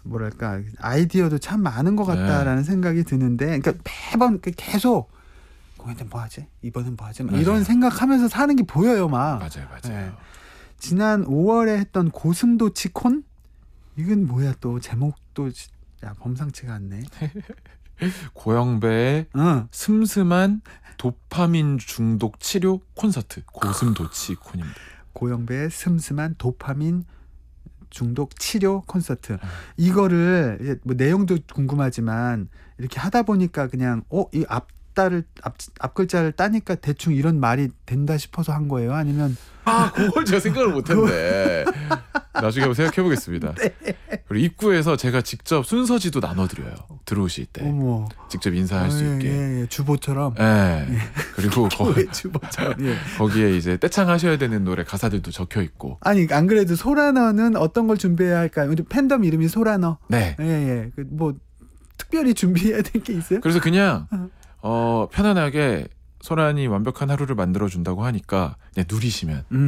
뭐랄까 아이디어도 참 많은 것 같다라는 생각이 드는데, 그러니까 매번 계속 공연 때 뭐 하지? 이번엔 뭐 하지? 이런 생각하면서 사는 게 보여요, 막. 맞아요. 네. 지난 5월에 했던 고슴도치콘? 이건 뭐야 또 제목도 야 범상치가 않네. 고영배의 슴슴한 도파민 중독 치료 콘서트 고슴도치콘입니다. 고영배의 슴슴한 도파민 중독 치료 콘서트. 이거를 이제 뭐 내용도 궁금하지만 이렇게 하다 보니까 그냥 이 앞 글자를 따니까 대충 이런 말이 된다 싶어서 한 거예요? 아니면 그걸 제가 생각을 못했네. 나중에 한번 생각해 보겠습니다. 네. 그리고 입구에서 제가 직접 순서지도 나눠드려요. 들어오실 때 어머. 직접 인사할 수 있게. 예, 주보처럼. 예. 그리고 주보처럼. 예. 거기에 이제 떼창하셔야 되는 노래 가사들도 적혀 있고. 아니 안 그래도 소라너는 어떤 걸 준비해야 할까요? 우리 팬덤 이름이 소라너. 네. 예. 뭐 특별히 준비해야 될 게 있어요? 그래서 그냥 편안하게 소란이 완벽한 하루를 만들어 준다고 하니까 그냥 누리시면